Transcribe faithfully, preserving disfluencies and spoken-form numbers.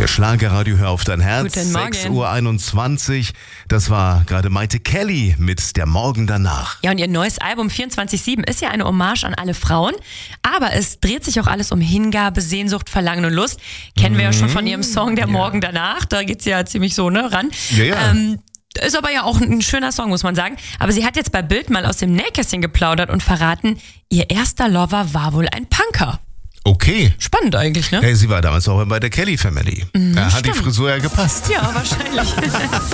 Ihr Schlagerradio, hör auf dein Herz. Guten Morgen. sechs Uhr einundzwanzig. Das war gerade Maite Kelly mit Der Morgen danach. Ja, und ihr neues Album vierundzwanzig sieben ist ja eine Hommage an alle Frauen. Aber es dreht sich auch alles um Hingabe, Sehnsucht, Verlangen und Lust. Kennen wir ja schon von ihrem Song Der Ja. Morgen danach. Da geht's ja ziemlich so ne, ran. Ja, ja. Ähm, ist aber ja auch ein schöner Song, muss man sagen. Aber sie hat jetzt bei Bild mal aus dem Nähkästchen geplaudert und verraten, ihr erster Lover war wohl ein Punker. Okay. Spannend eigentlich, ne? Hey, sie war damals auch bei der Kelly Family. Da hat die stimmt. Frisur ja gepasst. Ja, wahrscheinlich.